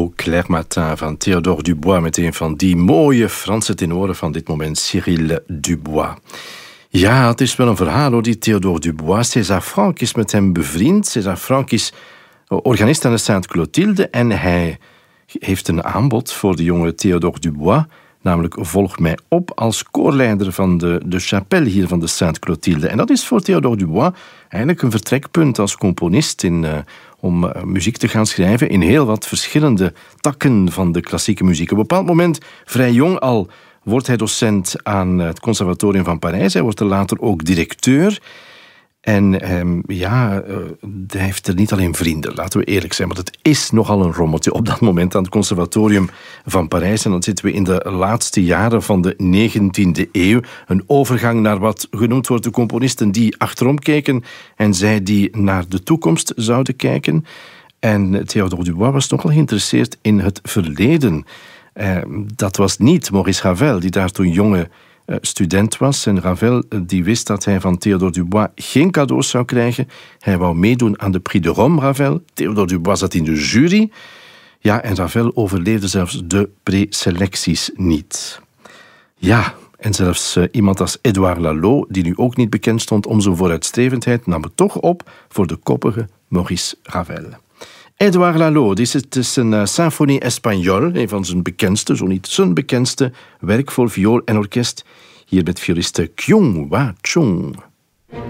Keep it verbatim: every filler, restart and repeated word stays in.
Au Clair Matin van Théodore Dubois, met een van die mooie Franse tenoren van dit moment, Cyril Dubois. Ja, het is wel een verhaal hoor, die Théodore Dubois. César Franck is met hem bevriend. César Franck is organist aan de Sainte-Clotilde en hij heeft een aanbod voor de jonge Théodore Dubois, namelijk volg mij op als koorleider van de, de chapelle hier van de Sainte-Clotilde. En dat is voor Théodore Dubois eigenlijk een vertrekpunt als componist in, uh, om uh, muziek te gaan schrijven in heel wat verschillende takken van de klassieke muziek. Op een bepaald moment, vrij jong al, wordt hij docent aan het Conservatorium van Parijs. Hij wordt er later ook directeur. En um, ja, uh, hij heeft er niet alleen vrienden, laten we eerlijk zijn, want het is nogal een rommeltje op dat moment aan het Conservatorium van Parijs. En dan zitten we in de laatste jaren van de negentiende eeuw. Een overgang naar wat genoemd wordt de componisten die achterom keken en zij die naar de toekomst zouden kijken. En Théodore Dubois was nogal geïnteresseerd in het verleden. Uh, dat was niet Maurice Ravel, die daar toen jonge uh, student was. En Ravel uh, die wist dat hij van Théodore Dubois geen cadeaus zou krijgen. Hij wou meedoen aan de Prix de Rome, Ravel. Théodore Dubois zat in de jury. Ja, en Ravel overleefde zelfs de preselecties niet. Ja, en zelfs uh, iemand als Édouard Lalo, die nu ook niet bekend stond om zijn vooruitstrevendheid, nam het toch op voor de koppige Maurice Ravel. Édouard Lalo, dit is, het is een uh, Symphonie Espagnole, een van zijn bekendste, zo niet zijn bekendste werk voor viool en orkest. Hier met violiste Kyung Wha Chung.